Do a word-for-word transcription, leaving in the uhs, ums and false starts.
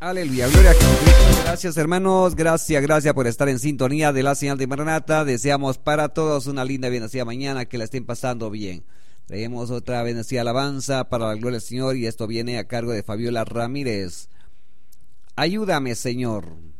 Aleluya, gloria a Jesucristo. Gracias, hermanos, gracias, gracias por estar en sintonía de la señal de Maranata. Deseamos para todos una linda bendecida mañana, que la estén pasando bien. Traemos otra bendecida alabanza para la gloria del Señor, y esto viene a cargo de Fabiola Ramírez. Ayúdame, Señor.